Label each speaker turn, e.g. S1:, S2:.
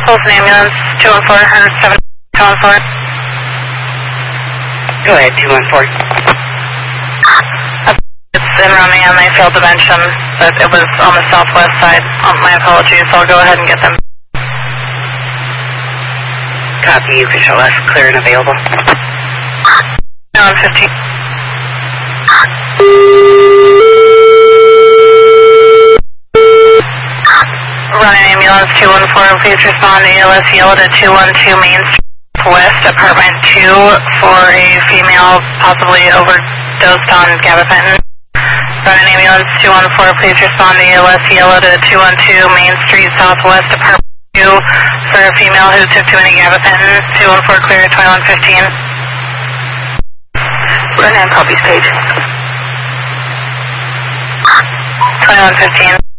S1: An ambulance, 214, or 714.
S2: Go ahead, 214.
S1: It's in Romeo and they failed to mention that it was on the southwest side. My apologies, I'll go ahead and get them.
S2: Copy, you can show us clear and available.
S1: 915. Running ambulance 214, please respond to ELS yield at 212 Main Street West, apartment 2 for a female possibly overdosed on gabapentin. Running ambulance 214, please respond to ELS yield at 212 Main Street Southwest, apartment 2 for a female who took too many gabapentin. 214 clear at 2115.
S2: Run on Poppy's page.
S1: 2115.